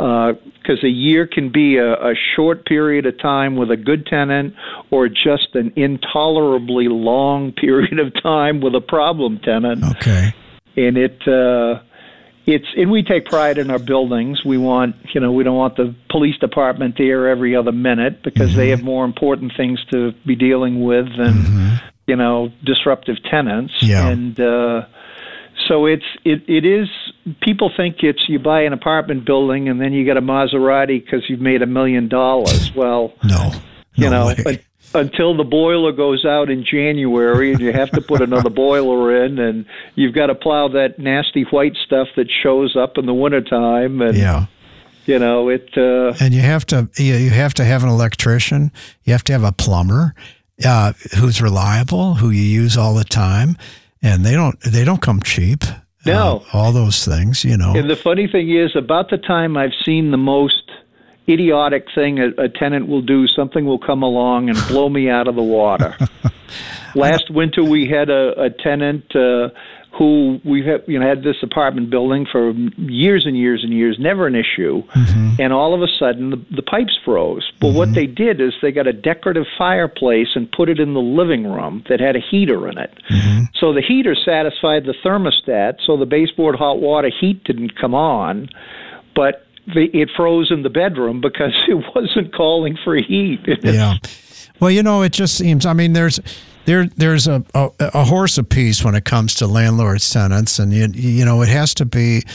because a year can be a short period of time with a good tenant, or just an intolerably long period of time with a problem tenant. Okay. And and we take pride in our buildings. We want, we don't want the police department there every other minute, because they have more important things to be dealing with than, disruptive tenants. Yeah. And so it is. People think it's you buy an apartment building and then you get a Maserati because you've made $1 million. Well, no way. Until the boiler goes out in January and you have to put another boiler in, and you've got to plow that nasty white stuff that shows up in the wintertime. And, yeah. And you have to have an electrician. You have to have a plumber who's reliable, who you use all the time, and they don't come cheap. No. All those things, And the funny thing is, about the time I've seen the most idiotic thing a tenant will do, something will come along and blow me out of the water. Last winter, we had a tenant who we had this apartment building for years and years and years, never an issue. And all of a sudden, the pipes froze. Well, what they did is they got a decorative fireplace and put it in the living room that had a heater in it. So the heater satisfied the thermostat, so the baseboard hot water heat didn't come on, but it froze in the bedroom because it wasn't calling for heat. Yeah. Well, it just seems, there's a horse apiece when it comes to landlords, tenants, and it has to be,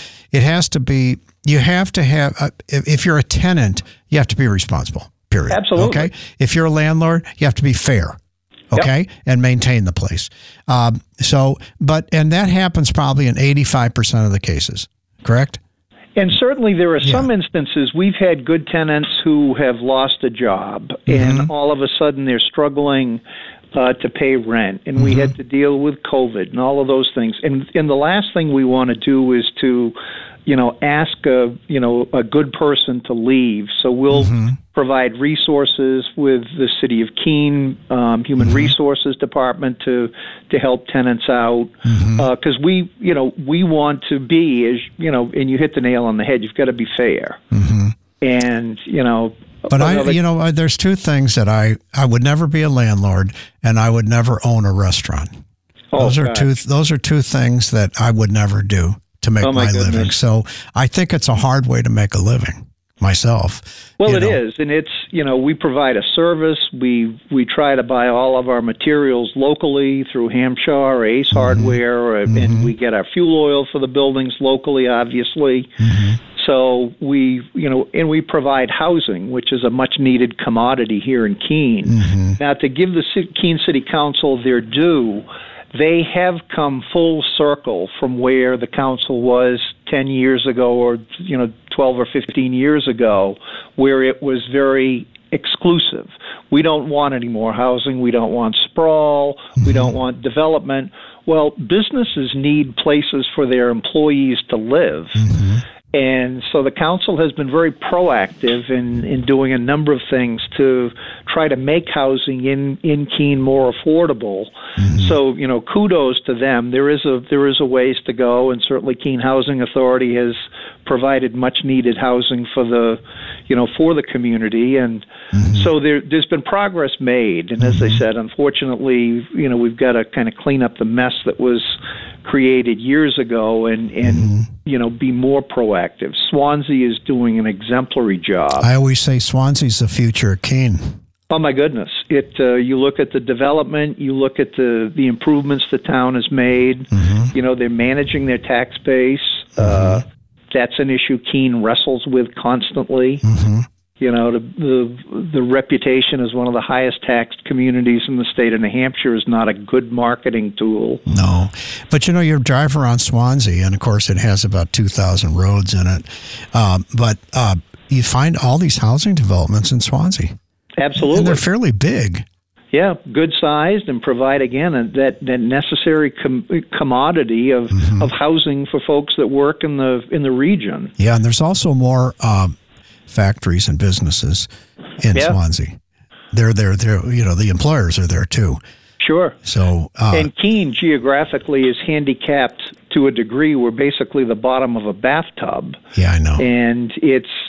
you have to have, if you're a tenant, you have to be responsible, period. Absolutely. Okay. If you're a landlord, you have to be fair. Okay. Yep. And maintain the place. And that happens probably in 85% of the cases, correct? And certainly there are some instances we've had good tenants who have lost a job, and all of a sudden they're struggling to pay rent, and we had to deal with COVID and all of those things. And the last thing we want to do is to, ask a good person to leave. So we'll provide resources with the City of Keene Human Resources Department to help tenants out, because we want to be, as and you hit the nail on the head. You've got to be fair, and But there's two things that I would never be a landlord, and I would never own a restaurant. Those are two things that I would never do to make my living. So I think it's a hard way to make a living myself. Well, it is, and it's we provide a service. We try to buy all of our materials locally through Hampshire or Ace Hardware, and we get our fuel oil for the buildings locally, obviously. So we provide housing, which is a much-needed commodity here in Keene. Now, to give the Keene City Council their due, they have come full circle from where the council was 10 years ago, or 12 or 15 years ago, where it was very exclusive. We don't want any more housing. We don't want sprawl. We don't want development. Well, businesses need places for their employees to live. And so the council has been very proactive in doing a number of things to try to make housing in Keene more affordable. So, kudos to them. There is a ways to go, and certainly Keene Housing Authority has provided much needed housing for the community, and so there's been progress made. And as I said, unfortunately, we've got to kind of clean up the mess that was created years ago, and be more proactive. Swansea is doing an exemplary job. I always say Swansea's the future of Keene. Oh my goodness! You look at the development, you look at the improvements the town has made. They're managing their tax base. That's an issue Keene wrestles with constantly. The reputation as one of the highest taxed communities in the state of New Hampshire is not a good marketing tool. No. But, you drive around Swansea, and, of course, it has about 2,000 roads in it. But you find all these housing developments in Swansea. Absolutely. And they're fairly big. Yeah, good sized, and provide, again, that necessary commodity of housing for folks that work in the region. Yeah, and there's also more factories and businesses in Swansea. They're the employers are there too. Sure. So and Keene geographically is handicapped to a degree. We're basically the bottom of a bathtub. Yeah, I know. And it's